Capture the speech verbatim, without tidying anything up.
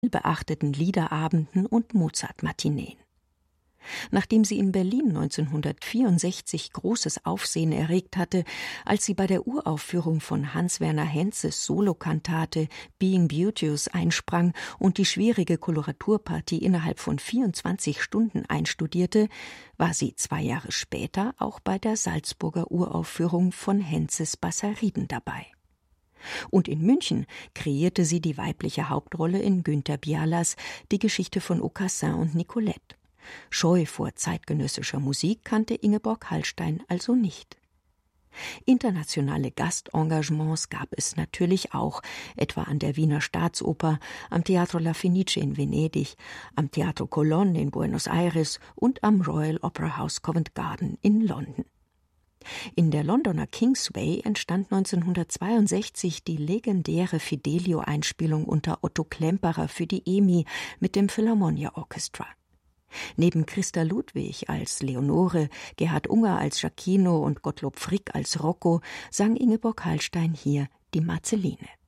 beachteten Liederabenden und Mozart-Matineen. Nachdem sie in Berlin neunzehnhundertvierundsechzig großes Aufsehen erregt hatte, als sie bei der Uraufführung von Hans-Werner Henzes Solokantate Being Beauteous einsprang und die schwierige Koloraturpartie innerhalb von vierundzwanzig Stunden einstudierte, war sie zwei Jahre später auch bei der Salzburger Uraufführung von Henzes Bassariden dabei. Und in München kreierte sie die weibliche Hauptrolle in Günter Bialas Die Geschichte von Aucassin und Nicolette. Scheu vor zeitgenössischer Musik kannte Ingeborg Hallstein also nicht. Internationale Gastengagements gab es natürlich auch, etwa an der Wiener Staatsoper, am Teatro La Fenice in Venedig, am Teatro Colón in Buenos Aires und am Royal Opera House Covent Garden in London. In der Londoner Kingsway entstand neunzehnhundertzweiundsechzig die legendäre Fidelio-Einspielung unter Otto Klemperer für die E M I mit dem Philharmonia Orchestra. Neben Christa Ludwig als Leonore, Gerhard Unger als Giacchino und Gottlob Frick als Rocco sang Ingeborg Hallstein hier die Marceline.